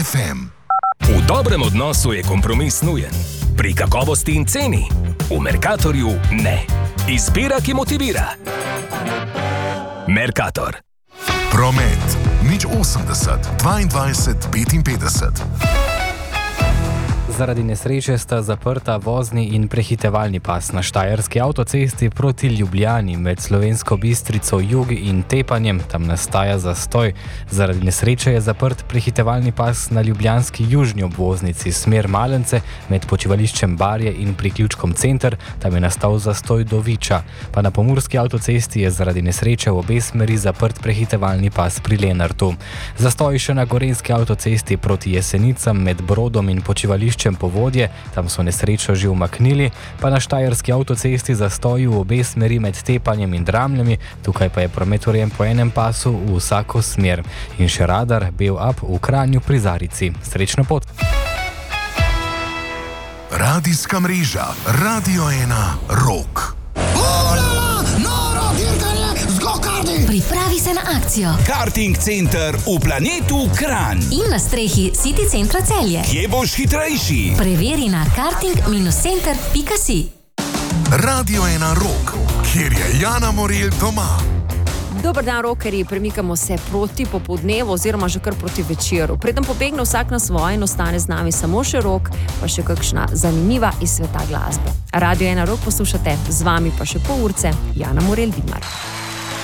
FM. V dobrem odnosu je kompromis nujen. Pri kakovosti in ceni. V Mercatorju ne. Izbira, ki motivira. Mercator. Promet. 080 22 55. Zaradi nesreče sta zaprta vozni in prehitevalni pas na štajerski avtocesti proti Ljubljani med Slovensko Bistrico Jug in Tepanjem. Tam nastaja zastoj. Zaradi nesreče je zaprt prehitevalni pas na ljubljanski južni obvoznici smer Malence med počivališčem Barje in priključkom Center. Tam je nastal zastoj do Viča. Pa na pomurski avtocesti je zaradi nesreče v obe smeri zaprt prehitevalni pas pri Lenartu. Zastoj še na gorenjski avtocesti proti Jesenicam med Brodom in počivališčem Povodje, tam so nesrečo že umaknili, pa na štajerski avtocesti zastoji v obe smeri med Tepanjem in Dramljami, tukaj pa je promet urejen po enem pasu v vsako smer. In še radar BeoUp v Kranju pri Zarici. Srečno pot! Radijska mreža Radio 1 Rock. Pripravi se na akcijo. Karting center v planetu Kranj. In na strehi City centra Celje. Kje boš hitrejši? Preveri na karting-center.si. Radio 1 Rock, kjer je Jana Morel doma. Dober dan, rockerji, premikamo se proti popoldnevu oziroma že kar proti večeru. Preden pobegne vsak na svoje in ostane z nami samo še rock, pa še kakšna zanimiva iz sveta glasbe. Radio 1 Rock poslušate, z vami pa še pol urce, Jana Morel Vidmar.